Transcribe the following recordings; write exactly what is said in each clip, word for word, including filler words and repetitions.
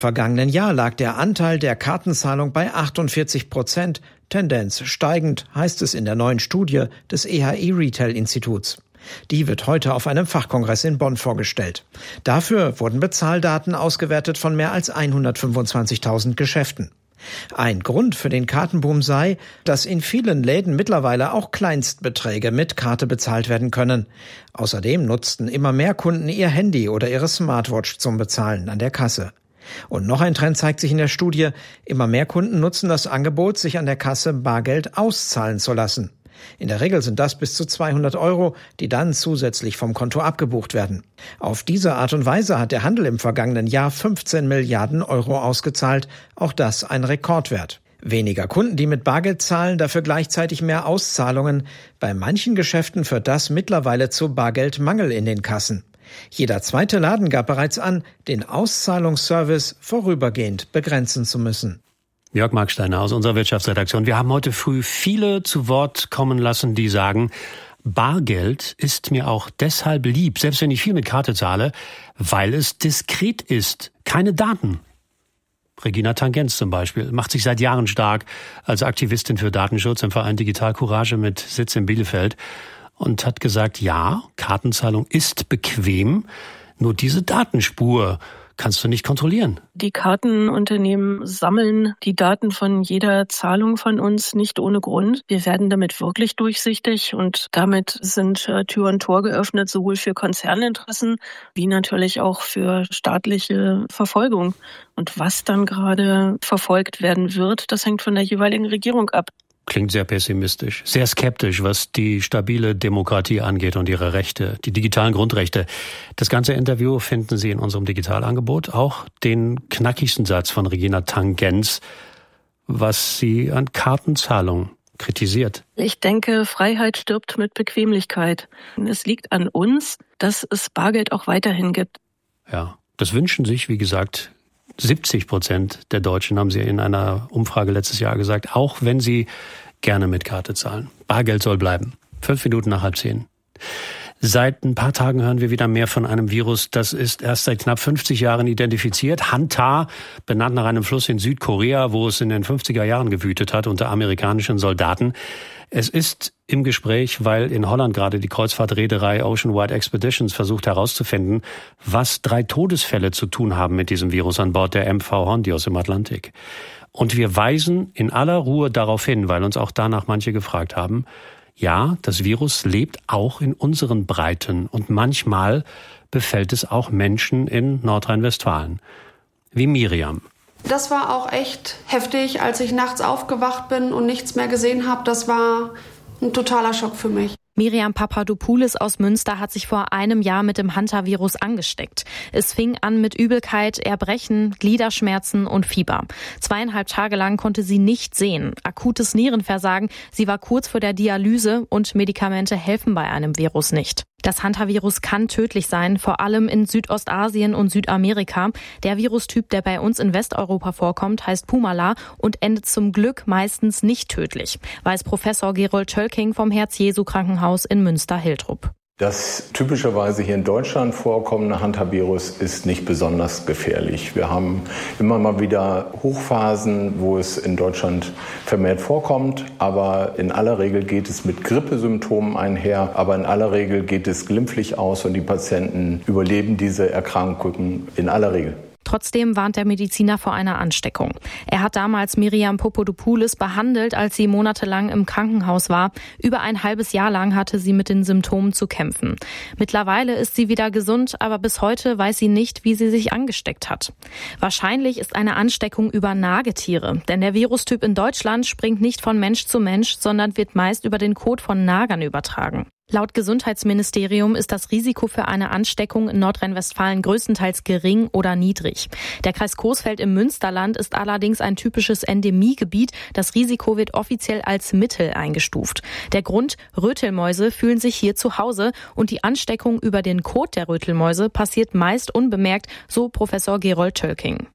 Vergangenen Jahr lag der Anteil der Kartenzahlung bei achtundvierzig Prozent. Tendenz steigend, heißt es in der neuen Studie des E H I-Retail-Instituts. Die wird heute auf einem Fachkongress in Bonn vorgestellt. Dafür wurden Bezahldaten ausgewertet von mehr als hundertfünfundzwanzigtausend Geschäften. Ein Grund für den Kartenboom sei, dass in vielen Läden mittlerweile auch Kleinstbeträge mit Karte bezahlt werden können. Außerdem nutzten immer mehr Kunden ihr Handy oder ihre Smartwatch zum Bezahlen an der Kasse. Und noch ein Trend zeigt sich in der Studie. Immer mehr Kunden nutzen das Angebot, sich an der Kasse Bargeld auszahlen zu lassen. In der Regel sind das bis zu zweihundert Euro, die dann zusätzlich vom Konto abgebucht werden. Auf diese Art und Weise hat der Handel im vergangenen Jahr fünfzehn Milliarden Euro ausgezahlt. Auch das ein Rekordwert. Weniger Kunden, die mit Bargeld zahlen, dafür gleichzeitig mehr Auszahlungen. Bei manchen Geschäften führt das mittlerweile zu Bargeldmangel in den Kassen. Jeder zweite Laden gab bereits an, den Auszahlungsservice vorübergehend begrenzen zu müssen. Jörg Marksteiner aus unserer Wirtschaftsredaktion. Wir haben heute früh viele zu Wort kommen lassen, die sagen, Bargeld ist mir auch deshalb lieb, selbst wenn ich viel mit Karte zahle, weil es diskret ist, keine Daten. Regina Tangenz zum Beispiel macht sich seit Jahren stark als Aktivistin für Datenschutz im Verein Digital Courage mit Sitz in Bielefeld und hat gesagt, ja, Kartenzahlung ist bequem, nur diese Datenspur kannst du nicht kontrollieren. Die Kartenunternehmen sammeln die Daten von jeder Zahlung von uns nicht ohne Grund. Wir werden damit wirklich durchsichtig und damit sind äh, Tür und Tor geöffnet, sowohl für Konzerninteressen wie natürlich auch für staatliche Verfolgung. Und was dann gerade verfolgt werden wird, das hängt von der jeweiligen Regierung ab. Klingt sehr pessimistisch, sehr skeptisch, was die stabile Demokratie angeht und ihre Rechte, die digitalen Grundrechte. Das ganze Interview finden Sie in unserem Digitalangebot, auch den knackigsten Satz von Regina Tangenz, was sie an Kartenzahlung kritisiert. Ich denke, Freiheit stirbt mit Bequemlichkeit. Es liegt an uns, dass es Bargeld auch weiterhin gibt. Ja, das wünschen sich, wie gesagt, siebzig Prozent der Deutschen, haben sie in einer Umfrage letztes Jahr gesagt, auch wenn sie gerne mit Karte zahlen. Bargeld soll bleiben. Fünf Minuten nach halb zehn. Seit ein paar Tagen hören wir wieder mehr von einem Virus, das ist erst seit knapp fünfzig Jahren identifiziert. Hantar, benannt nach einem Fluss in Südkorea, wo es in den fünfziger Jahren gewütet hat unter amerikanischen Soldaten. Es ist im Gespräch, weil in Holland gerade die Kreuzfahrtreederei Ocean Wide Expeditions versucht herauszufinden, was drei Todesfälle zu tun haben mit diesem Virus an Bord der M V Hondios im Atlantik. Und wir weisen in aller Ruhe darauf hin, weil uns auch danach manche gefragt haben, ja, das Virus lebt auch in unseren Breiten und manchmal befällt es auch Menschen in Nordrhein-Westfalen. Wie Miriam. Das war auch echt heftig, als ich nachts aufgewacht bin und nichts mehr gesehen habe. Das war ein totaler Schock für mich. Miriam Papadopoulos aus Münster hat sich vor einem Jahr mit dem Hantavirus angesteckt. Es fing an mit Übelkeit, Erbrechen, Gliederschmerzen und Fieber. Zweieinhalb Tage lang konnte sie nicht sehen. Akutes Nierenversagen, sie war kurz vor der Dialyse und Medikamente helfen bei einem Virus nicht. Das Hantavirus kann tödlich sein, vor allem in Südostasien und Südamerika. Der Virustyp, der bei uns in Westeuropa vorkommt, heißt Pumala und endet zum Glück meistens nicht tödlich, weiß Professor Gerold Tölking vom Herz-Jesu-Krankenhaus in Münster-Hiltrup. Das typischerweise hier in Deutschland vorkommende Hantavirus ist nicht besonders gefährlich. Wir haben immer mal wieder Hochphasen, wo es in Deutschland vermehrt vorkommt. Aber in aller Regel geht es mit Grippesymptomen einher. Aber in aller Regel geht es glimpflich aus und die Patienten überleben diese Erkrankungen in aller Regel. Trotzdem warnt der Mediziner vor einer Ansteckung. Er hat damals Miriam Papadopoulos behandelt, als sie monatelang im Krankenhaus war. Über ein halbes Jahr lang hatte sie mit den Symptomen zu kämpfen. Mittlerweile ist sie wieder gesund, aber bis heute weiß sie nicht, wie sie sich angesteckt hat. Wahrscheinlich ist eine Ansteckung über Nagetiere, denn der Virustyp in Deutschland springt nicht von Mensch zu Mensch, sondern wird meist über den Kot von Nagern übertragen. Laut Gesundheitsministerium ist das Risiko für eine Ansteckung in Nordrhein-Westfalen größtenteils gering oder niedrig. Der Kreis Coesfeld im Münsterland ist allerdings ein typisches Endemiegebiet. Das Risiko wird offiziell als mittel eingestuft. Der Grund: Rötelmäuse fühlen sich hier zu Hause und die Ansteckung über den Kot der Rötelmäuse passiert meist unbemerkt, so Professor Gerold Tölking.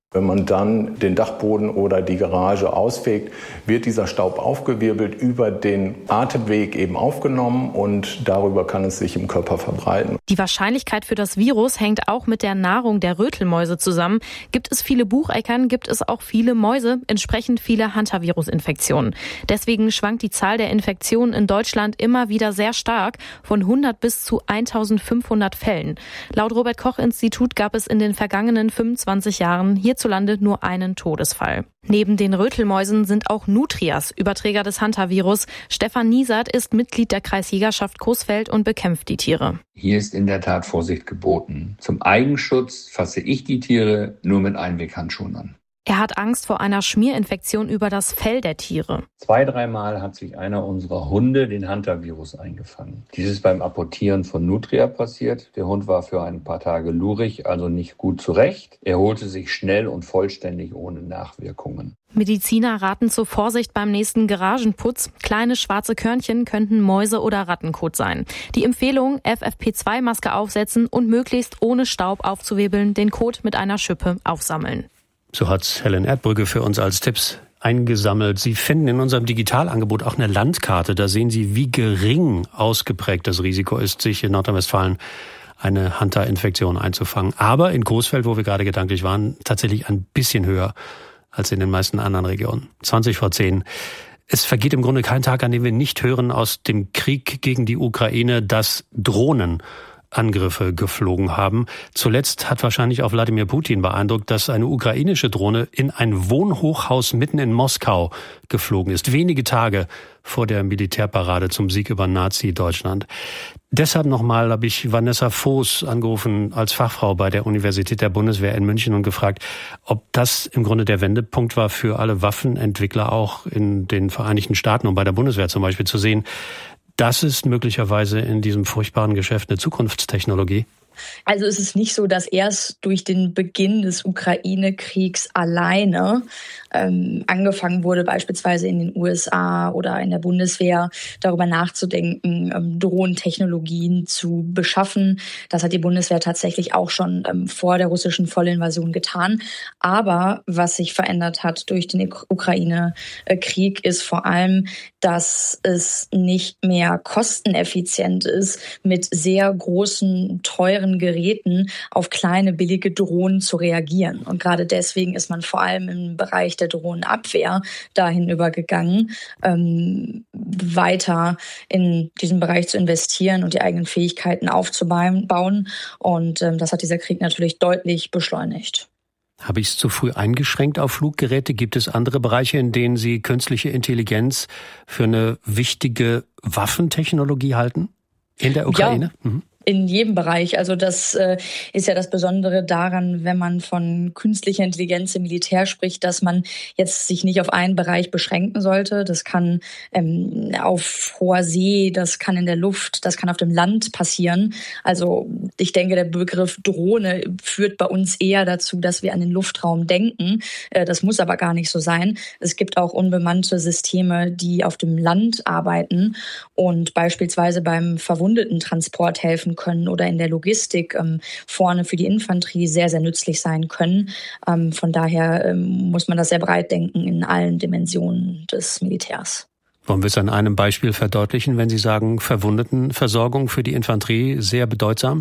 Wenn man dann den Dachboden oder die Garage ausfegt, wird dieser Staub aufgewirbelt, über den Atemweg eben aufgenommen und darüber kann es sich im Körper verbreiten. Die Wahrscheinlichkeit für das Virus hängt auch mit der Nahrung der Rötelmäuse zusammen. Gibt es viele Bucheckern, gibt es auch viele Mäuse, entsprechend viele Hantavirus-Infektionen. Deswegen schwankt die Zahl der Infektionen in Deutschland immer wieder sehr stark, von hundert bis zu eintausendfünfhundert Fällen. Laut Robert-Koch-Institut gab es in den vergangenen fünfundzwanzig Jahren hierzulande nur einen Todesfall. Neben den Rötelmäusen sind auch Nutrias Überträger des Hantavirus. Stefan Niesert ist Mitglied der Kreisjägerschaft Coesfeld und bekämpft die Tiere. Hier ist in der Tat Vorsicht geboten. Zum Eigenschutz fasse ich die Tiere nur mit Einweghandschuhen an. Er hat Angst vor einer Schmierinfektion über das Fell der Tiere. Zwei, dreimal hat sich einer unserer Hunde den Hantavirus eingefangen. Dies ist beim Apportieren von Nutria passiert. Der Hund war für ein paar Tage lurig, also nicht gut zurecht. Er holte sich schnell und vollständig ohne Nachwirkungen. Mediziner raten zur Vorsicht beim nächsten Garagenputz. Kleine schwarze Körnchen könnten Mäuse- oder Rattenkot sein. Die Empfehlung, F F P zwei Maske aufsetzen und möglichst ohne Staub aufzuwirbeln, den Kot mit einer Schippe aufsammeln. So hat Helen Erdbrügge für uns als Tipps eingesammelt. Sie finden in unserem Digitalangebot auch eine Landkarte. Da sehen Sie, wie gering ausgeprägt das Risiko ist, sich in Nordrhein-Westfalen eine Hunter-Infektion einzufangen. Aber in Coesfeld, wo wir gerade gedanklich waren, tatsächlich ein bisschen höher als in den meisten anderen Regionen. zwanzig vor zehn. Es vergeht im Grunde kein Tag, an dem wir nicht hören aus dem Krieg gegen die Ukraine, dass Drohnen Angriffe geflogen haben. Zuletzt hat wahrscheinlich auch Wladimir Putin beeindruckt, dass eine ukrainische Drohne in ein Wohnhochhaus mitten in Moskau geflogen ist, wenige Tage vor der Militärparade zum Sieg über Nazi-Deutschland. Deshalb nochmal habe ich Vanessa Voß angerufen als Fachfrau bei der Universität der Bundeswehr in München und gefragt, ob das im Grunde der Wendepunkt war für alle Waffenentwickler auch in den Vereinigten Staaten und bei der Bundeswehr zum Beispiel zu sehen, das ist möglicherweise in diesem furchtbaren Geschäft eine Zukunftstechnologie? Also es ist nicht so, dass erst durch den Beginn des Ukraine-Kriegs alleine ähm, angefangen wurde, beispielsweise in den U S A oder in der Bundeswehr darüber nachzudenken, ähm, Drohnentechnologien zu beschaffen. Das hat die Bundeswehr tatsächlich auch schon ähm, vor der russischen Vollinvasion getan. Aber was sich verändert hat durch den Ukraine-Krieg ist vor allem, dass es nicht mehr kosteneffizient ist, mit sehr großen, teuren Geräten auf kleine, billige Drohnen zu reagieren. Und gerade deswegen ist man vor allem im Bereich der Drohnenabwehr dahin übergegangen, ähm, weiter in diesen Bereich zu investieren und die eigenen Fähigkeiten aufzubauen. Und ähm, das hat dieser Krieg natürlich deutlich beschleunigt. Habe ich es zu früh eingeschränkt auf Fluggeräte? Gibt es andere Bereiche, in denen Sie künstliche Intelligenz für eine wichtige Waffentechnologie halten? In der Ukraine? Ja. Mhm. In jedem Bereich. Also das äh, ist ja das Besondere daran, wenn man von künstlicher Intelligenz im Militär spricht, dass man jetzt sich nicht auf einen Bereich beschränken sollte. Das kann ähm, auf hoher See, das kann in der Luft, das kann auf dem Land passieren. Also ich denke, der Begriff Drohne führt bei uns eher dazu, dass wir an den Luftraum denken. Äh, das muss aber gar nicht so sein. Es gibt auch unbemannte Systeme, die auf dem Land arbeiten und beispielsweise beim Verwundetentransport helfen können oder in der Logistik ähm, vorne für die Infanterie sehr, sehr nützlich sein können. Ähm, von daher ähm, muss man das sehr breit denken in allen Dimensionen des Militärs. Wollen wir es an einem Beispiel verdeutlichen, wenn Sie sagen, Verwundetenversorgung für die Infanterie sehr bedeutsam?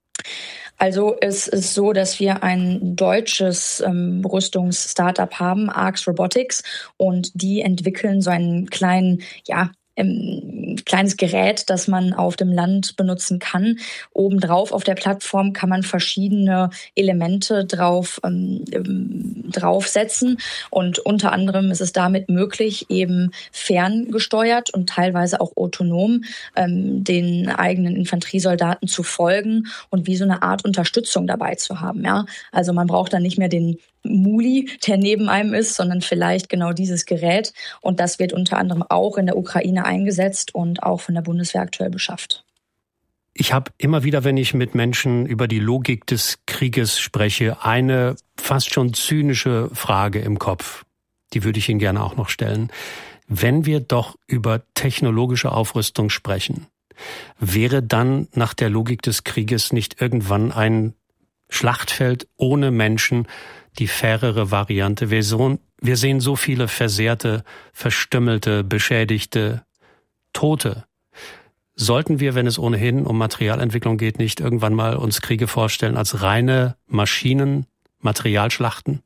Also es ist so, dass wir ein deutsches ähm, Rüstungs-Startup haben, Arx Robotics, und die entwickeln so einen kleinen, ja, ein kleines Gerät, das man auf dem Land benutzen kann. Obendrauf auf der Plattform kann man verschiedene Elemente drauf ähm, draufsetzen und unter anderem ist es damit möglich, eben ferngesteuert und teilweise auch autonom ähm, den eigenen Infanteriesoldaten zu folgen und wie so eine Art Unterstützung dabei zu haben. Ja, also man braucht dann nicht mehr den Muli, der neben einem ist, sondern vielleicht genau dieses Gerät. Und das wird unter anderem auch in der Ukraine eingesetzt und auch von der Bundeswehr aktuell beschafft. Ich habe immer wieder, wenn ich mit Menschen über die Logik des Krieges spreche, eine fast schon zynische Frage im Kopf. Die würde ich Ihnen gerne auch noch stellen. Wenn wir doch über technologische Aufrüstung sprechen, wäre dann nach der Logik des Krieges nicht irgendwann ein Schlachtfeld ohne Menschen die fairere Variante. Wir, so, wir sehen so viele versehrte, verstümmelte, beschädigte, Tote. Sollten wir, wenn es ohnehin um Materialentwicklung geht, nicht irgendwann mal uns Kriege vorstellen als reine Maschinen, Materialschlachten?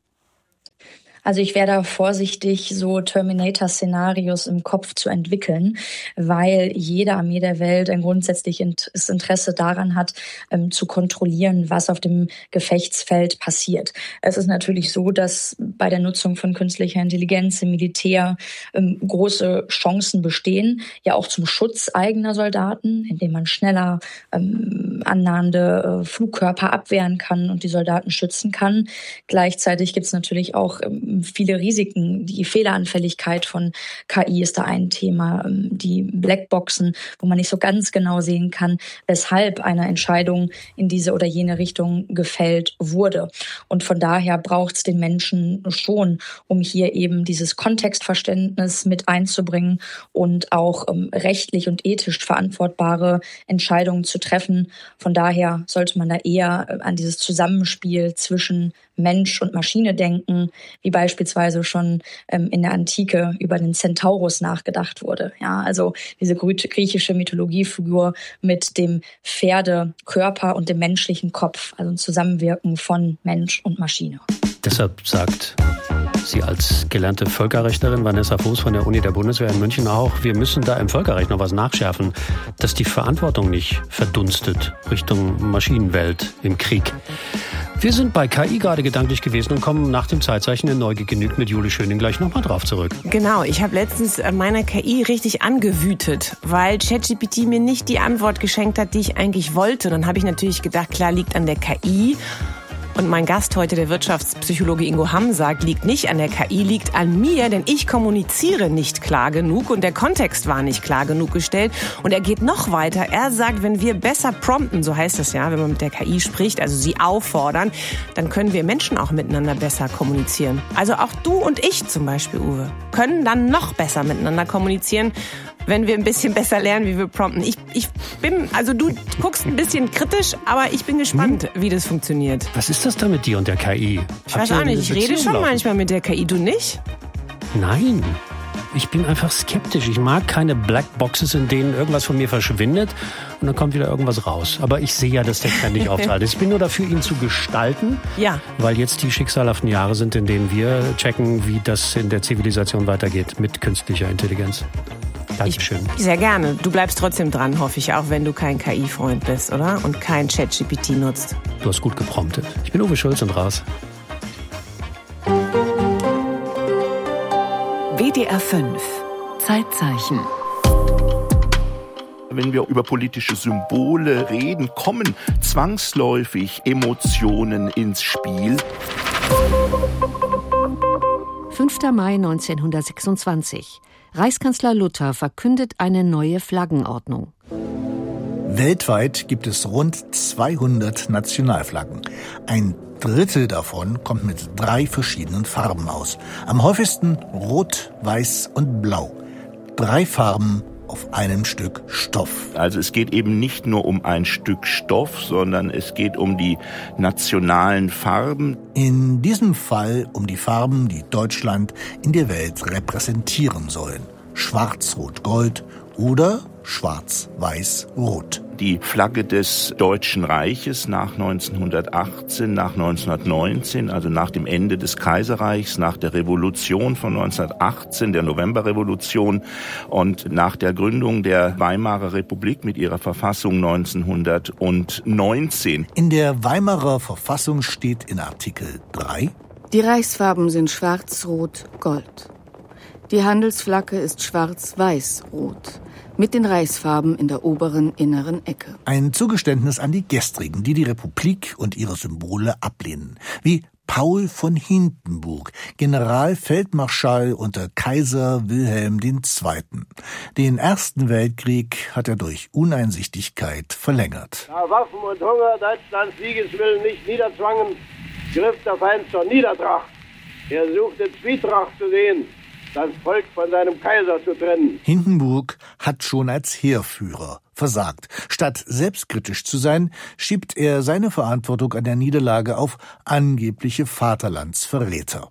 Also ich wäre da vorsichtig, so Terminator-Szenarios im Kopf zu entwickeln, weil jede Armee der Welt ein grundsätzliches Interesse daran hat, ähm, zu kontrollieren, was auf dem Gefechtsfeld passiert. Es ist natürlich so, dass bei der Nutzung von künstlicher Intelligenz im Militär ähm, große Chancen bestehen, ja auch zum Schutz eigener Soldaten, indem man schneller ähm, annahende äh, Flugkörper abwehren kann und die Soldaten schützen kann. Gleichzeitig gibt es natürlich auch ähm, viele Risiken. Die Fehleranfälligkeit von K I ist da ein Thema. Die Blackboxen, wo man nicht so ganz genau sehen kann, weshalb eine Entscheidung in diese oder jene Richtung gefällt wurde. Und von daher braucht es den Menschen schon, um hier eben dieses Kontextverständnis mit einzubringen und auch ähm, rechtlich und ethisch verantwortbare Entscheidungen zu treffen. Von daher sollte man da eher an dieses Zusammenspiel zwischen Mensch und Maschine denken, wie beispielsweise schon ähm, in der Antike über den Centaurus nachgedacht wurde. Ja, also diese griechische Mythologiefigur mit dem Pferdekörper und dem menschlichen Kopf, also ein Zusammenwirken von Mensch und Maschine. Deshalb sagt sie als gelernte Völkerrechtlerin, Vanessa Voß von der Uni der Bundeswehr in München auch, wir müssen da im Völkerrecht noch was nachschärfen, dass die Verantwortung nicht verdunstet Richtung Maschinenwelt im Krieg. Wir sind bei K I gerade gedanklich gewesen und kommen nach dem Zeitzeichen in Neugier genügt mit Jule Schöning gleich nochmal drauf zurück. Genau, ich habe letztens meine K I richtig angewütet, weil ChatGPT mir nicht die Antwort geschenkt hat, die ich eigentlich wollte. Dann habe ich natürlich gedacht, klar, liegt an der K I. Und mein Gast heute, der Wirtschaftspsychologe Ingo Hamm, sagt, liegt nicht an der K I, liegt an mir, denn ich kommuniziere nicht klar genug und der Kontext war nicht klar genug gestellt. Und er geht noch weiter. Er sagt, wenn wir besser prompten, so heißt es ja, wenn man mit der K I spricht, also sie auffordern, dann können wir Menschen auch miteinander besser kommunizieren. Also auch du und ich zum Beispiel, Uwe, können dann noch besser miteinander kommunizieren, wenn wir ein bisschen besser lernen, wie wir prompten. Ich, ich bin, also du guckst ein bisschen kritisch, aber ich bin gespannt, hm? wie das funktioniert. Was ist das da mit dir und der K I? Ich Habt weiß auch nicht, ich rede schon laufen? manchmal mit der K I, du nicht? Nein, ich bin einfach skeptisch. Ich mag keine Blackboxes, in denen irgendwas von mir verschwindet und dann kommt wieder irgendwas raus. Aber ich sehe ja, dass der Trend nicht auftritt. Ich bin nur dafür, ihn zu gestalten, ja. weil jetzt die schicksalhaften Jahre sind, in denen wir checken, wie das in der Zivilisation weitergeht mit künstlicher Intelligenz. Dankeschön. Ich, sehr gerne. Du bleibst trotzdem dran, hoffe ich, auch wenn du kein K I-Freund bist, oder? Und kein ChatGPT nutzt. Du hast gut gepromptet. Ich bin Uwe Schulz und raus. W D R fünf. Zeitzeichen. Wenn wir über politische Symbole reden, kommen zwangsläufig Emotionen ins Spiel. fünfter Mai neunzehnhundertsechsundzwanzig. Reichskanzler Luther verkündet eine neue Flaggenordnung. Weltweit gibt es rund zweihundert Nationalflaggen. Ein Drittel davon kommt mit drei verschiedenen Farben aus. Am häufigsten Rot, Weiß und Blau. Drei Farben auf einem Stück Stoff. Also es geht eben nicht nur um ein Stück Stoff, sondern es geht um die nationalen Farben. In diesem Fall um die Farben, die Deutschland in der Welt repräsentieren sollen. Schwarz, Rot, Gold oder Schwarz, Weiß, Rot. Die Flagge des Deutschen Reiches nach neunzehnhundertachtzehn, nach neunzehnhundertneunzehn, also nach dem Ende des Kaiserreichs, nach der Revolution von neunzehnhundertachtzehn, der Novemberrevolution und nach der Gründung der Weimarer Republik mit ihrer Verfassung neunzehnhundertneunzehn. In der Weimarer Verfassung steht in Artikel drei: Die Reichsfarben sind schwarz, rot, gold. Die Handelsflagge ist schwarz, weiß, rot. Mit den Reichsfarben in der oberen inneren Ecke. Ein Zugeständnis an die Gestrigen, die die Republik und ihre Symbole ablehnen. Wie Paul von Hindenburg, Generalfeldmarschall unter Kaiser Wilhelm der Zweite. Den Ersten Weltkrieg hat er durch Uneinsichtigkeit verlängert. Da Waffen und Hunger Deutschlands Siegeswillen nicht niederzwangen, griff der Feind zur Niedertracht. Er suchte Zwietracht zu sehen, das Volk von seinem Kaiser zu trennen. Hindenburg hat schon als Heerführer versagt. Statt selbstkritisch zu sein, schiebt er seine Verantwortung an der Niederlage auf angebliche Vaterlandsverräter.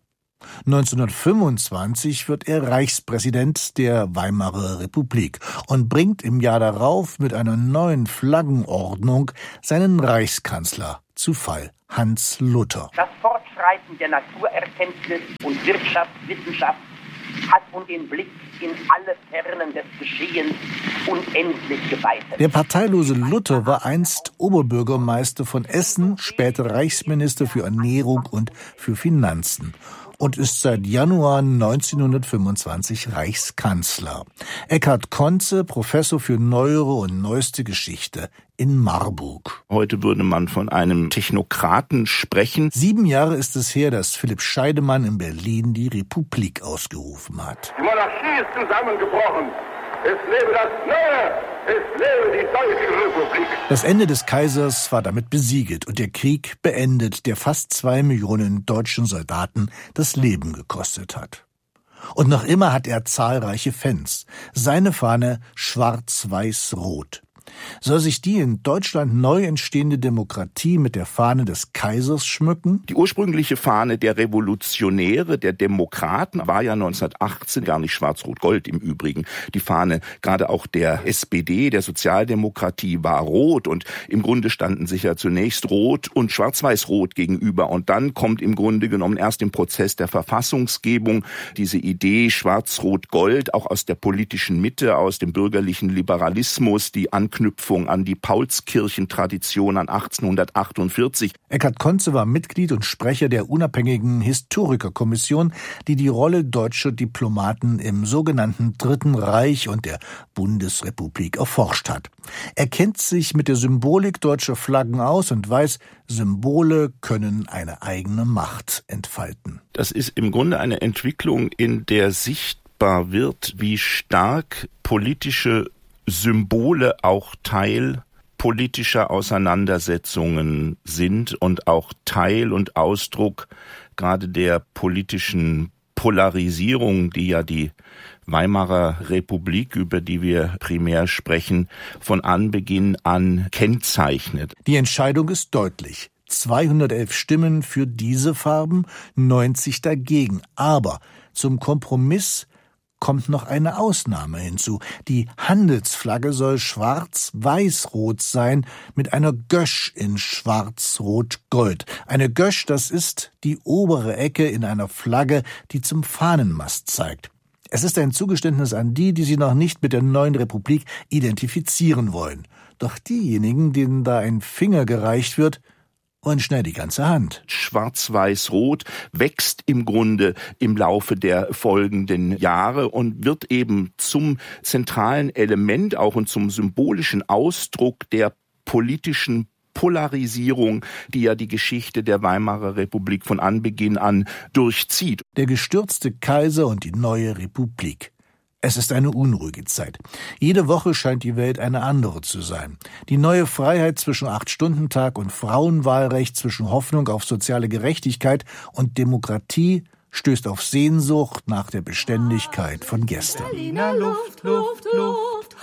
neunzehnhundertfünfundzwanzig wird er Reichspräsident der Weimarer Republik und bringt im Jahr darauf mit einer neuen Flaggenordnung seinen Reichskanzler zu Fall, Hans Luther. Das Fortschreiten der Naturerkenntnis und Wirtschaftswissenschaft hat uns den Blick in alle Fernen des Geschehens unendlich geweitet. Der parteilose Luther war einst Oberbürgermeister von Essen, später Reichsminister für Ernährung und für Finanzen und ist seit Januar neunzehnhundertfünfundzwanzig Reichskanzler. Eckhard Conze, Professor für Neuere und Neueste Geschichte in Marburg. Heute würde man von einem Technokraten sprechen. Sieben Jahre ist es her, dass Philipp Scheidemann in Berlin die Republik ausgerufen hat. Die Monarchie ist zusammengebrochen. Es lebe das Neue! Es lebe die Deutsche Republik! Das Ende des Kaisers war damit besiegelt und der Krieg beendet, der fast zwei Millionen deutschen Soldaten das Leben gekostet hat. Und noch immer hat er zahlreiche Fans. Seine Fahne schwarz-weiß-rot. Soll sich die in Deutschland neu entstehende Demokratie mit der Fahne des Kaisers schmücken? Die ursprüngliche Fahne der Revolutionäre, der Demokraten, war ja neunzehnhundertachtzehn gar nicht schwarz-rot-gold im Übrigen. Die Fahne gerade auch der S P D, der Sozialdemokratie, war rot und im Grunde standen sich ja zunächst rot und schwarz-weiß-rot gegenüber. Und dann kommt im Grunde genommen erst im Prozess der Verfassungsgebung diese Idee schwarz-rot-gold auch aus der politischen Mitte, aus dem bürgerlichen Liberalismus, die Anknüpfung an die Paulskirchentradition an achtzehnhundertachtundvierzig. Eckhard Conze war Mitglied und Sprecher der unabhängigen Historikerkommission, die die Rolle deutscher Diplomaten im sogenannten Dritten Reich und der Bundesrepublik erforscht hat. Er kennt sich mit der Symbolik deutscher Flaggen aus und weiß, Symbole können eine eigene Macht entfalten. Das ist im Grunde eine Entwicklung, in der sichtbar wird, wie stark politische Symbole auch Teil politischer Auseinandersetzungen sind und auch Teil und Ausdruck gerade der politischen Polarisierung, die ja die Weimarer Republik, über die wir primär sprechen, von Anbeginn an kennzeichnet. Die Entscheidung ist deutlich. zweihundertelf Stimmen für diese Farben, neunzig dagegen. Aber zum Kompromiss kommt noch eine Ausnahme hinzu. Die Handelsflagge soll schwarz-weiß-rot sein, mit einer Gösch in schwarz-rot-gold. Eine Gösch, das ist die obere Ecke in einer Flagge, die zum Fahnenmast zeigt. Es ist ein Zugeständnis an die, die sie noch nicht mit der neuen Republik identifizieren wollen. Doch diejenigen, denen da ein Finger gereicht wird, und schnell die ganze Hand. Schwarz-Weiß-Rot wächst im Grunde im Laufe der folgenden Jahre und wird eben zum zentralen Element auch und zum symbolischen Ausdruck der politischen Polarisierung, die ja die Geschichte der Weimarer Republik von Anbeginn an durchzieht. Der gestürzte Kaiser und die neue Republik. Es ist eine unruhige Zeit. Jede Woche scheint die Welt eine andere zu sein. Die neue Freiheit zwischen Acht-Stunden-Tag und Frauenwahlrecht, zwischen Hoffnung auf soziale Gerechtigkeit und Demokratie stößt auf Sehnsucht nach der Beständigkeit von gestern. Luft, Luft, Luft,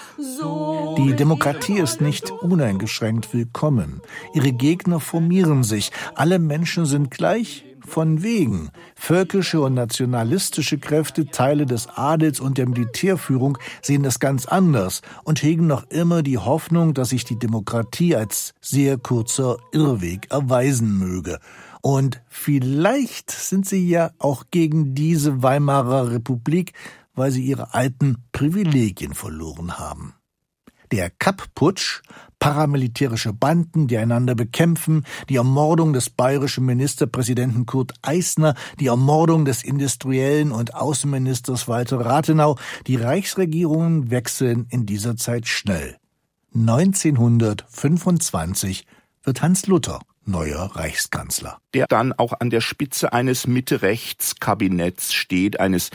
so die Demokratie ist nicht uneingeschränkt willkommen. Ihre Gegner formieren sich. Alle Menschen sind gleich. Von wegen. Völkische und nationalistische Kräfte, Teile des Adels und der Militärführung sehen das ganz anders und hegen noch immer die Hoffnung, dass sich die Demokratie als sehr kurzer Irrweg erweisen möge. Und vielleicht sind sie ja auch gegen diese Weimarer Republik, weil sie ihre alten Privilegien verloren haben. Der Kapp-Putsch, paramilitärische Banden, die einander bekämpfen, die Ermordung des bayerischen Ministerpräsidenten Kurt Eisner, die Ermordung des Industriellen und Außenministers Walter Rathenau. Die Reichsregierungen wechseln in dieser Zeit schnell. neunzehnhundertfünfundzwanzig wird Hans Luther neuer Reichskanzler. Der dann auch an der Spitze eines Mitte-Rechts-Kabinetts steht, eines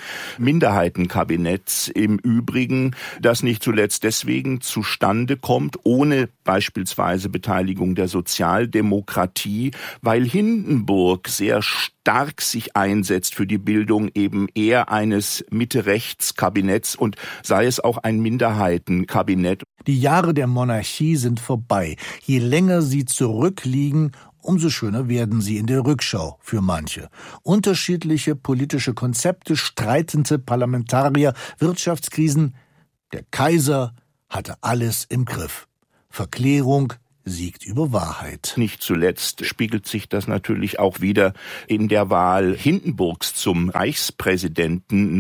Minderheitenkabinetts im Übrigen, das nicht zuletzt deswegen zustande kommt, ohne beispielsweise Beteiligung der Sozialdemokratie, weil Hindenburg sehr stark sich einsetzt für die Bildung eben eher eines Mitte-Rechts-Kabinetts und sei es auch ein Minderheitenkabinett. Die Jahre der Monarchie sind vorbei. Je länger sie zurückliegen, umso schöner werden sie in der Rückschau für manche. Unterschiedliche politische Konzepte, streitende Parlamentarier, Wirtschaftskrisen. Der Kaiser hatte alles im Griff. Verklärung siegt über Wahrheit. Nicht zuletzt spiegelt sich das natürlich auch wieder in der Wahl Hindenburgs zum Reichspräsidenten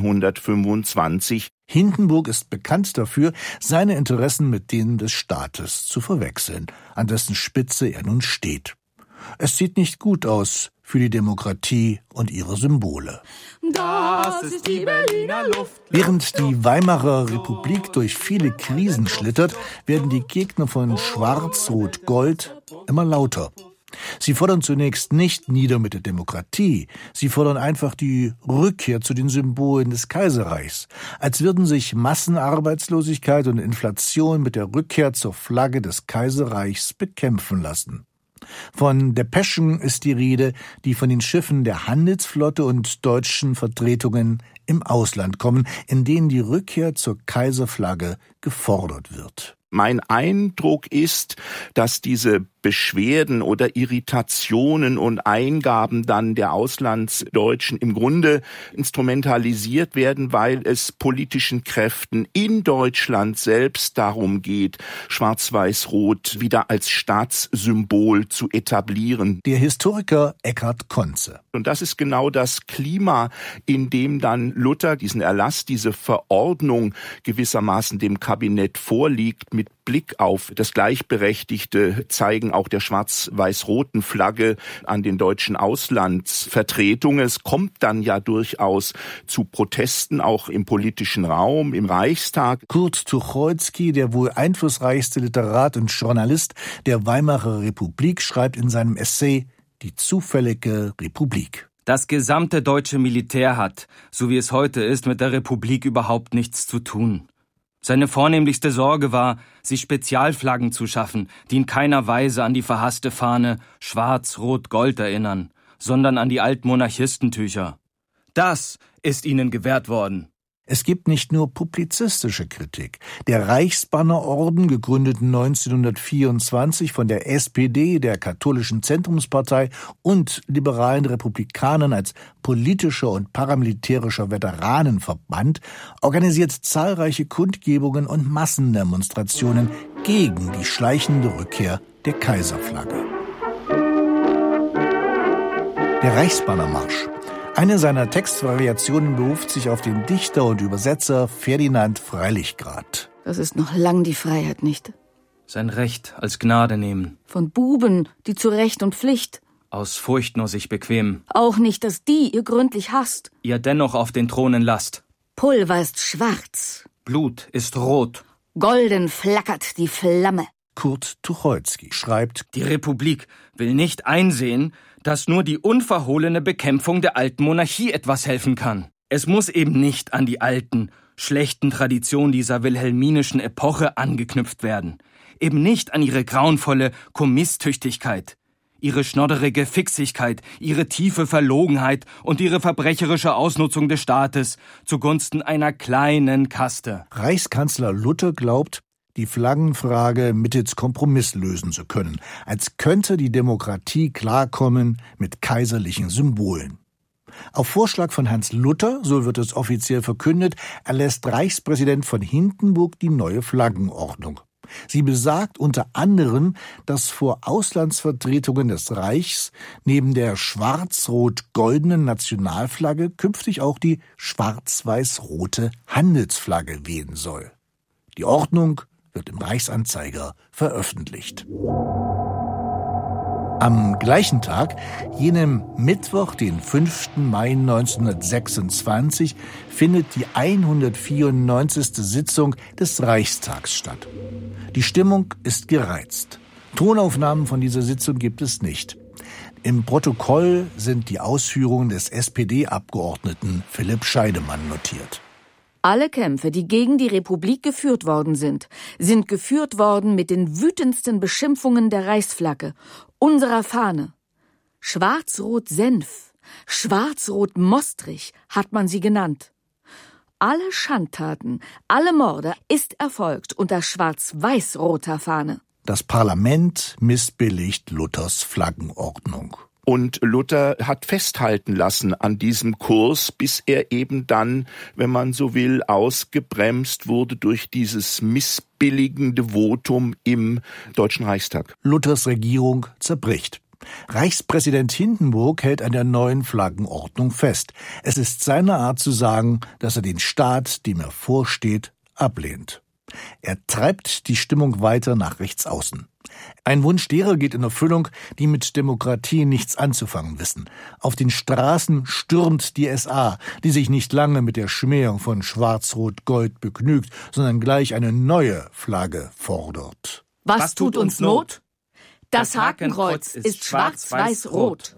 neunzehnhundertfünfundzwanzig. Hindenburg ist bekannt dafür, seine Interessen mit denen des Staates zu verwechseln, an dessen Spitze er nun steht. Es sieht nicht gut aus für die Demokratie und ihre Symbole. Das ist die Berliner Luft. Während die Weimarer Republik durch viele Krisen schlittert, werden die Gegner von Schwarz-Rot-Gold immer lauter. Sie fordern zunächst nicht nieder mit der Demokratie, sie fordern einfach die Rückkehr zu den Symbolen des Kaiserreichs, als würden sich Massenarbeitslosigkeit und Inflation mit der Rückkehr zur Flagge des Kaiserreichs bekämpfen lassen. Von Depeschen ist die Rede, die von den Schiffen der Handelsflotte und deutschen Vertretungen im Ausland kommen, in denen die Rückkehr zur Kaiserflagge gefordert wird. Mein Eindruck ist, dass diese Beschwerden oder Irritationen und Eingaben dann der Auslandsdeutschen im Grunde instrumentalisiert werden, weil es politischen Kräften in Deutschland selbst darum geht, Schwarz-Weiß-Rot wieder als Staatssymbol zu etablieren. Der Historiker Eckhard Konze. Und das ist genau das Klima, in dem dann Luther diesen Erlass, diese Verordnung gewissermaßen dem Kabinett vorliegt, mit Blick auf das gleichberechtigte Zeigen auch der schwarz-weiß-roten Flagge an den deutschen Auslandsvertretungen. Es kommt dann ja durchaus zu Protesten auch im politischen Raum, im Reichstag. Kurt Tucholsky, der wohl einflussreichste Literat und Journalist der Weimarer Republik, schreibt in seinem Essay »Die zufällige Republik«. Das gesamte deutsche Militär hat, so wie es heute ist, mit der Republik überhaupt nichts zu tun. Seine vornehmlichste Sorge war, sich Spezialflaggen zu schaffen, die in keiner Weise an die verhasste Fahne Schwarz-Rot-Gold erinnern, sondern an die alten Monarchistentücher. Das ist ihnen gewährt worden. Es gibt nicht nur publizistische Kritik. Der Reichsbannerorden, gegründet neunzehnhundertvierundzwanzig von der S P D, der katholischen Zentrumspartei und liberalen Republikanern als politischer und paramilitärischer Veteranenverband, organisiert zahlreiche Kundgebungen und Massendemonstrationen gegen die schleichende Rückkehr der Kaiserflagge. Der Reichsbannermarsch. Eine seiner Textvariationen beruft sich auf den Dichter und Übersetzer Ferdinand Freilichgrad. Das ist noch lang die Freiheit nicht. Sein Recht als Gnade nehmen. Von Buben, die zu Recht und Pflicht. Aus Furcht nur sich bequemen. Auch nicht, dass die ihr gründlich hasst. Ihr dennoch auf den Thronen lasst. Pulver ist schwarz. Blut ist rot. Golden flackert die Flamme. Kurt Tucholsky schreibt: Die Republik will nicht einsehen, dass nur die unverhohlene Bekämpfung der alten Monarchie etwas helfen kann. Es muss eben nicht an die alten, schlechten Traditionen dieser wilhelminischen Epoche angeknüpft werden. Eben nicht an ihre grauenvolle Kommissstüchtigkeit, ihre schnodderige Fixigkeit, ihre tiefe Verlogenheit und ihre verbrecherische Ausnutzung des Staates zugunsten einer kleinen Kaste. Reichskanzler Luther glaubt, die Flaggenfrage mittels Kompromiss lösen zu können, als könnte die Demokratie klarkommen mit kaiserlichen Symbolen. Auf Vorschlag von Hans Luther, so wird es offiziell verkündet, erlässt Reichspräsident von Hindenburg die neue Flaggenordnung. Sie besagt unter anderem, dass vor Auslandsvertretungen des Reichs neben der schwarz-rot-goldenen Nationalflagge künftig auch die schwarz-weiß-rote Handelsflagge wehen soll. Die Ordnung wird im Reichsanzeiger veröffentlicht. Am gleichen Tag, jenem Mittwoch, den fünften Mai neunzehnhundertsechsundzwanzig, findet die hundertvierundneunzigste Sitzung des Reichstags statt. Die Stimmung ist gereizt. Tonaufnahmen von dieser Sitzung gibt es nicht. Im Protokoll sind die Ausführungen des S P D-Abgeordneten Philipp Scheidemann notiert. Alle Kämpfe, die gegen die Republik geführt worden sind, sind geführt worden mit den wütendsten Beschimpfungen der Reichsflagge, unserer Fahne. Schwarz-Rot-Senf, Schwarz-Rot-Mostrich hat man sie genannt. Alle Schandtaten, alle Morde ist erfolgt unter schwarz-weiß-roter Fahne. Das Parlament missbilligt Luthers Flaggenordnung. Und Luther hat festhalten lassen an diesem Kurs, bis er eben dann, wenn man so will, ausgebremst wurde durch dieses missbilligende Votum im Deutschen Reichstag. Luthers Regierung zerbricht. Reichspräsident Hindenburg hält an der neuen Flaggenordnung fest. Es ist seine Art zu sagen, dass er den Staat, dem er vorsteht, ablehnt. Er treibt die Stimmung weiter nach rechts außen. Ein Wunsch derer geht in Erfüllung, die mit Demokratie nichts anzufangen wissen. Auf den Straßen stürmt die S A, die sich nicht lange mit der Schmähung von Schwarz-Rot-Gold begnügt, sondern gleich eine neue Flagge fordert. Was, Was tut uns Not? Das Hakenkreuz ist schwarz-weiß-rot.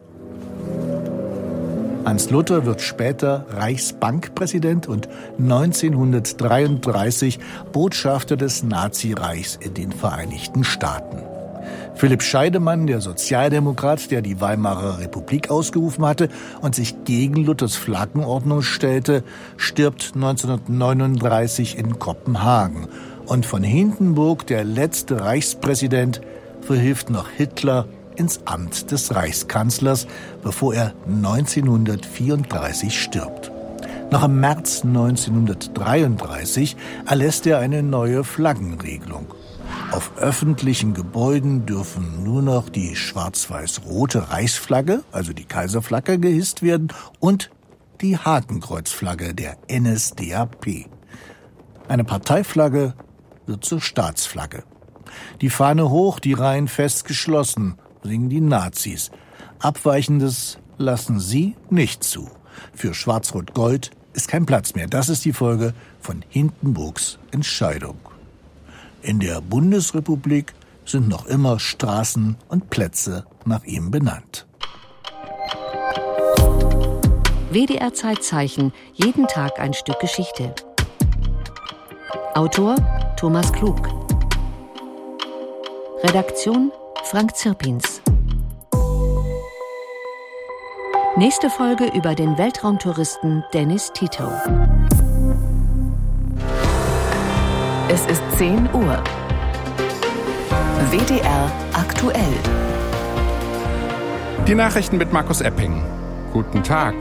Hans Luther wird später Reichsbankpräsident und neunzehnhundertdreiunddreißig Botschafter des Nazireichs in den Vereinigten Staaten. Philipp Scheidemann, der Sozialdemokrat, der die Weimarer Republik ausgerufen hatte und sich gegen Luthers Flaggenordnung stellte, stirbt neunzehnhundertneununddreißig in Kopenhagen. Und von Hindenburg, der letzte Reichspräsident, verhilft noch Hitler ins Amt des Reichskanzlers, bevor er neunzehnhundertvierunddreißig stirbt. Noch im März neunzehnhundertdreiunddreißig erlässt er eine neue Flaggenregelung. Auf öffentlichen Gebäuden dürfen nur noch die schwarz-weiß-rote Reichsflagge, also die Kaiserflagge, gehisst werden und die Hakenkreuzflagge der N S D A P. Eine Parteiflagge wird zur Staatsflagge. Die Fahne hoch, die Reihen fest geschlossen, singen die Nazis. Abweichendes lassen sie nicht zu. Für Schwarz-Rot-Gold ist kein Platz mehr. Das ist die Folge von Hindenburgs Entscheidung. In der Bundesrepublik sind noch immer Straßen und Plätze nach ihm benannt. W D R Zeitzeichen, jeden Tag ein Stück Geschichte. Autor Thomas Klug. Redaktion Frank Zirpins. Nächste Folge über den Weltraumtouristen Dennis Tito. Es ist zehn Uhr. W D R aktuell. Die Nachrichten mit Markus Epping. Guten Tag.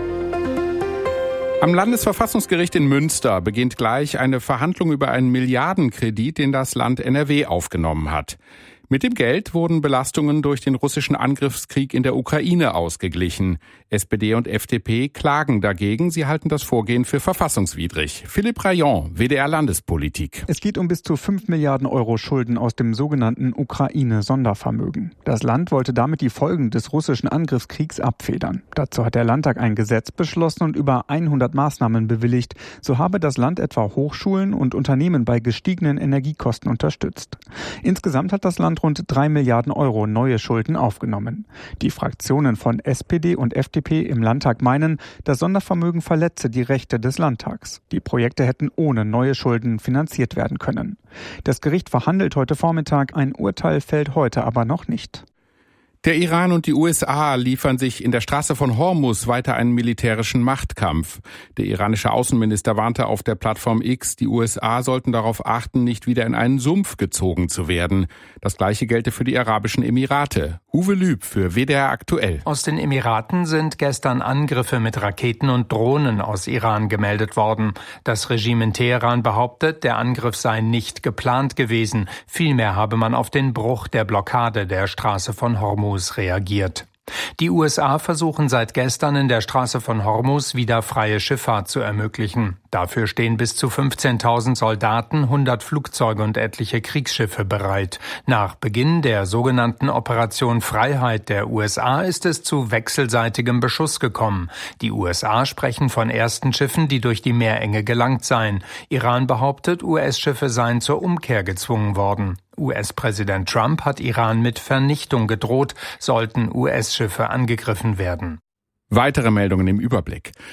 Am Landesverfassungsgericht in Münster beginnt gleich eine Verhandlung über einen Milliardenkredit, den das Land N R W aufgenommen hat. Mit dem Geld wurden Belastungen durch den russischen Angriffskrieg in der Ukraine ausgeglichen. S P D und F D P klagen dagegen. Sie halten das Vorgehen für verfassungswidrig. Philipp Rayon, W D R Landespolitik. Es geht um bis zu fünf Milliarden Euro Schulden aus dem sogenannten Ukraine-Sondervermögen. Das Land wollte damit die Folgen des russischen Angriffskriegs abfedern. Dazu hat der Landtag ein Gesetz beschlossen und über hundert Maßnahmen bewilligt. So habe das Land etwa Hochschulen und Unternehmen bei gestiegenen Energiekosten unterstützt. Insgesamt hat das Land rund drei Milliarden Euro neue Schulden aufgenommen. Die Fraktionen von S P D und F D P im Landtag meinen, das Sondervermögen verletze die Rechte des Landtags. Die Projekte hätten ohne neue Schulden finanziert werden können. Das Gericht verhandelt heute Vormittag, ein Urteil fällt heute aber noch nicht. Der Iran und die U S A liefern sich in der Straße von Hormuz weiter einen militärischen Machtkampf. Der iranische Außenminister warnte auf der Plattform X, die U S A sollten darauf achten, nicht wieder in einen Sumpf gezogen zu werden. Das Gleiche gelte für die Arabischen Emirate. Uwe Lüb für W D R aktuell. Aus den Emiraten sind gestern Angriffe mit Raketen und Drohnen aus Iran gemeldet worden. Das Regime in Teheran behauptet, der Angriff sei nicht geplant gewesen. Vielmehr habe man auf den Bruch der Blockade der Straße von Hormuz reagiert. Die U S A versuchen seit gestern in der Straße von Hormuz wieder freie Schifffahrt zu ermöglichen. Dafür stehen bis zu fünfzehntausend Soldaten, hundert Flugzeuge und etliche Kriegsschiffe bereit. Nach Beginn der sogenannten Operation Freiheit der U S A ist es zu wechselseitigem Beschuss gekommen. Die U S A sprechen von ersten Schiffen, die durch die Meerenge gelangt seien. Iran behauptet, U S-Schiffe seien zur Umkehr gezwungen worden. U S-Präsident Trump hat Iran mit Vernichtung gedroht, sollten U S-Schiffe angegriffen werden. Weitere Meldungen im Überblick.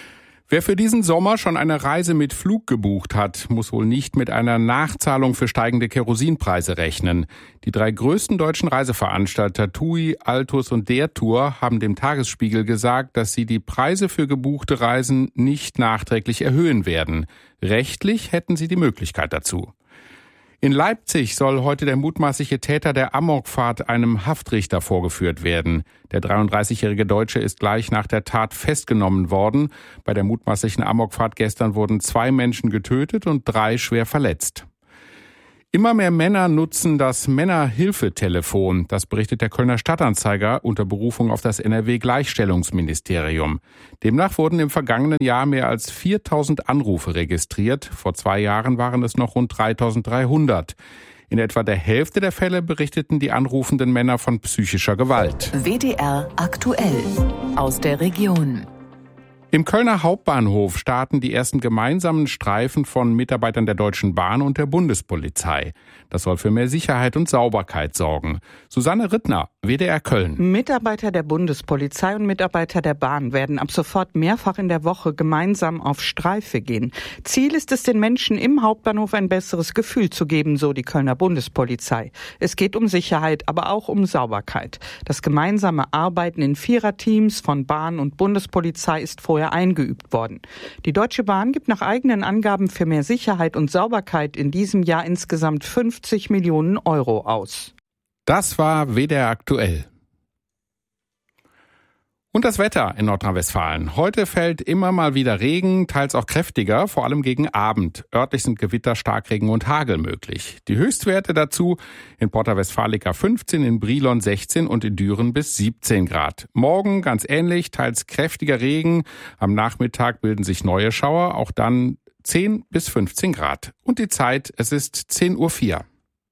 Wer für diesen Sommer schon eine Reise mit Flug gebucht hat, muss wohl nicht mit einer Nachzahlung für steigende Kerosinpreise rechnen. Die drei größten deutschen Reiseveranstalter TUI, Altus und Der Tour haben dem Tagesspiegel gesagt, dass sie die Preise für gebuchte Reisen nicht nachträglich erhöhen werden. Rechtlich hätten sie die Möglichkeit dazu. In Leipzig soll heute der mutmaßliche Täter der Amokfahrt einem Haftrichter vorgeführt werden. Der dreiunddreißigjährige Deutsche ist gleich nach der Tat festgenommen worden. Bei der mutmaßlichen Amokfahrt gestern wurden zwei Menschen getötet und drei schwer verletzt. Immer mehr Männer nutzen das Männerhilfetelefon. Das berichtet der Kölner Stadtanzeiger unter Berufung auf das N R W-Gleichstellungsministerium. Demnach wurden im vergangenen Jahr mehr als viertausend Anrufe registriert. Vor zwei Jahren waren es noch rund dreitausenddreihundert. In etwa der Hälfte der Fälle berichteten die anrufenden Männer von psychischer Gewalt. W D R aktuell aus der Region. Im Kölner Hauptbahnhof starten die ersten gemeinsamen Streifen von Mitarbeitern der Deutschen Bahn und der Bundespolizei. Das soll für mehr Sicherheit und Sauberkeit sorgen. Susanne Rittner, W D R Köln. Mitarbeiter der Bundespolizei und Mitarbeiter der Bahn werden ab sofort mehrfach in der Woche gemeinsam auf Streife gehen. Ziel ist es, den Menschen im Hauptbahnhof ein besseres Gefühl zu geben, so die Kölner Bundespolizei. Es geht um Sicherheit, aber auch um Sauberkeit. Das gemeinsame Arbeiten in Viererteams von Bahn und Bundespolizei ist vorher eingeübt worden. Die Deutsche Bahn gibt nach eigenen Angaben für mehr Sicherheit und Sauberkeit in diesem Jahr insgesamt fünfzig Millionen Euro aus. Das war W D R aktuell. Und das Wetter in Nordrhein-Westfalen. Heute fällt immer mal wieder Regen, teils auch kräftiger, vor allem gegen Abend. Örtlich sind Gewitter, Starkregen und Hagel möglich. Die Höchstwerte dazu in Porta Westfalica fünfzehn, in Brilon sechzehn und in Düren bis siebzehn Grad. Morgen ganz ähnlich, teils kräftiger Regen. Am Nachmittag bilden sich neue Schauer, auch dann zehn bis fünfzehn Grad. Und die Zeit, es ist zehn Uhr vier.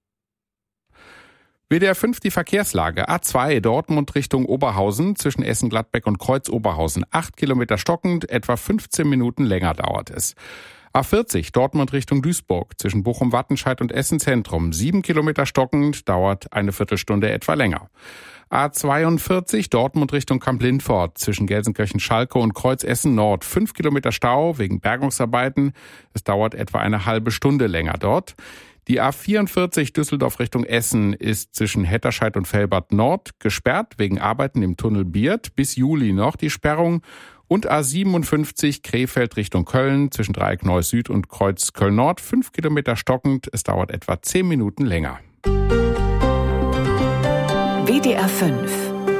W D R fünf die Verkehrslage. A zwei Dortmund Richtung Oberhausen zwischen Essen-Gladbeck und Kreuz-Oberhausen. Acht Kilometer stockend, etwa fünfzehn Minuten länger dauert es. A vierzig Dortmund Richtung Duisburg zwischen Bochum-Wattenscheid und Essen-Zentrum. Sieben Kilometer stockend, dauert eine Viertelstunde etwa länger. A zweiundvierzig Dortmund Richtung Kamp-Lindfort zwischen Gelsenkirchen-Schalke und Kreuz-Essen-Nord. Fünf Kilometer Stau wegen Bergungsarbeiten. Es dauert etwa eine halbe Stunde länger dort. Die A vierundvierzig Düsseldorf Richtung Essen ist zwischen Hetterscheid und Velbert Nord gesperrt wegen Arbeiten im Tunnel Biert. Bis Juli noch die Sperrung. Und A siebenundfünfzig Krefeld Richtung Köln zwischen Dreieck Neuss Süd und Kreuz Köln Nord. Fünf Kilometer stockend. Es dauert etwa zehn Minuten länger. W D R fünf.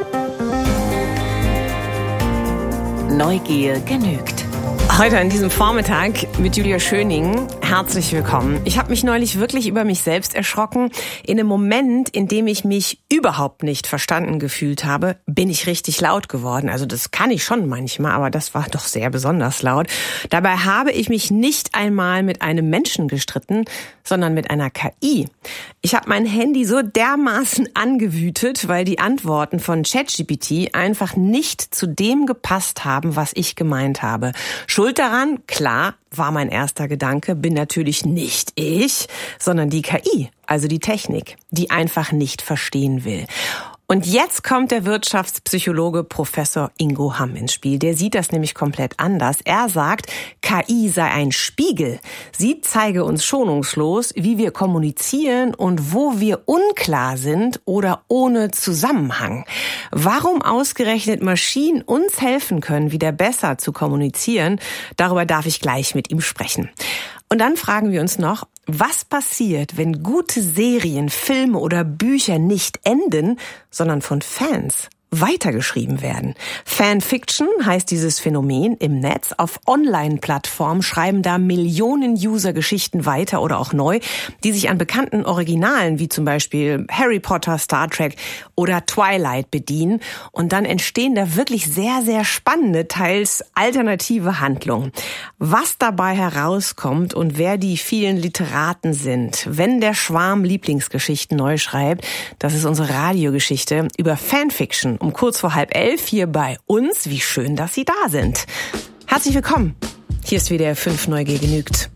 Neugier genügt. Heute an diesem Vormittag mit Julia Schöning. Herzlich willkommen. Ich habe mich neulich wirklich über mich selbst erschrocken. In einem Moment, in dem ich mich überhaupt nicht verstanden gefühlt habe, bin ich richtig laut geworden. Also das kann ich schon manchmal, aber das war doch sehr besonders laut. Dabei habe ich mich nicht einmal mit einem Menschen gestritten, sondern mit einer K I. Ich habe mein Handy so dermaßen angewütet, weil die Antworten von ChatGPT einfach nicht zu dem gepasst haben, was ich gemeint habe. Schuld daran, klar, war mein erster Gedanke, bin natürlich nicht ich, sondern die K I, also die Technik, die einfach nicht verstehen will. Und jetzt kommt der Wirtschaftspsychologe Professor Ingo Hamm ins Spiel. Der sieht das nämlich komplett anders. Er sagt, K I sei ein Spiegel. Sie zeige uns schonungslos, wie wir kommunizieren und wo wir unklar sind oder ohne Zusammenhang. Warum ausgerechnet Maschinen uns helfen können, wieder besser zu kommunizieren, darüber darf ich gleich mit ihm sprechen. Und dann fragen wir uns noch, was passiert, wenn gute Serien, Filme oder Bücher nicht enden, sondern von Fans weitergeschrieben werden? Fanfiction heißt dieses Phänomen im Netz. Auf Online-Plattformen schreiben da Millionen User Geschichten weiter oder auch neu, die sich an bekannten Originalen wie zum Beispiel Harry Potter, Star Trek oder Twilight bedienen. Und dann entstehen da wirklich sehr, sehr spannende, teils alternative Handlungen. Was dabei herauskommt und wer die vielen Literaten sind, wenn der Schwarm Lieblingsgeschichten neu schreibt, das ist unsere Radiogeschichte über Fanfiction. Um kurz vor halb elf hier bei uns. Wie schön, dass Sie da sind. Herzlich willkommen. Hier ist W D R fünf Neugier genügt.